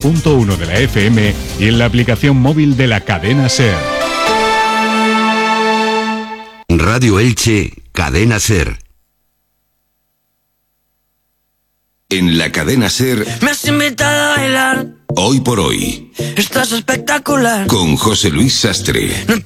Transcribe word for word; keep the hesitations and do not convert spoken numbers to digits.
punto uno de la F M y en la aplicación móvil de la cadena SER. Radio Elche, Cadena SER. En la cadena SER. Me has invitado a bailar. Hoy por hoy. Estás espectacular. Con José Luis Sastre. No